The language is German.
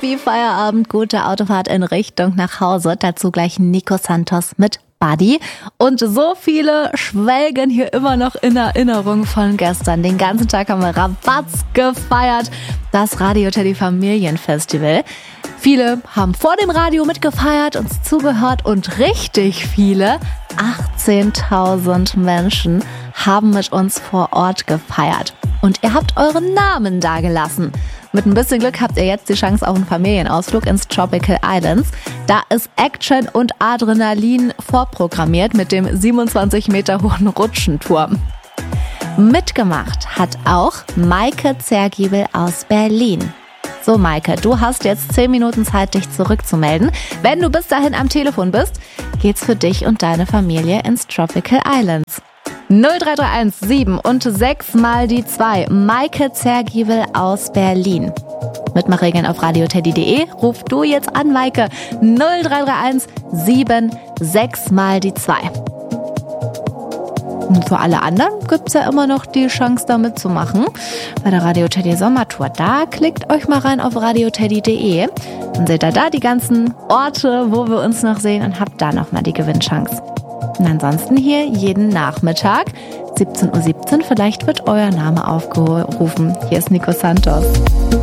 Happy Feierabend, gute Autofahrt in Richtung nach Hause. Dazu gleich Nico Santos mit Buddy. Und so viele schwelgen hier immer noch in Erinnerung von gestern. Den ganzen Tag haben wir Rabatz gefeiert. Das Radio Teddy Familienfestival. Viele haben vor dem Radio mitgefeiert, uns zugehört und richtig viele, 18.000 Menschen, haben mit uns vor Ort gefeiert. Und ihr habt euren Namen dagelassen. Mit ein bisschen Glück habt ihr jetzt die Chance auf einen Familienausflug ins Tropical Islands. Da ist Action und Adrenalin vorprogrammiert mit dem 27 Meter hohen Rutschenturm. Mitgemacht hat auch Maike Zergiebel aus Berlin. So Maike, du hast jetzt 10 Minuten Zeit, dich zurückzumelden. Wenn du bis dahin am Telefon bist, geht's für dich und deine Familie ins Tropical Islands. 0331 7 und 6 mal die 2. Maike Zergiebel aus Berlin. Mitmachregeln auf radioteddy.de. Ruf du jetzt an, Maike. 0331 7 6 mal die 2. Und für alle anderen gibt's ja immer noch die Chance, da mitzumachen. Bei der Radio Teddy Sommertour. Da klickt euch mal rein auf radioteddy.de. Dann seht ihr da die ganzen Orte, wo wir uns noch sehen und habt da nochmal die Gewinnchance. Und ansonsten hier jeden Nachmittag, 17:17 Uhr, vielleicht wird euer Name aufgerufen. Hier ist Nico Santos.